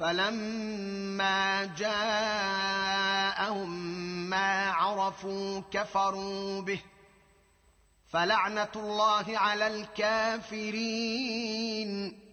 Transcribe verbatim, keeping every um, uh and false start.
فلما جاءهم ما عرفوا كفروا به فلعنة الله على الكافرين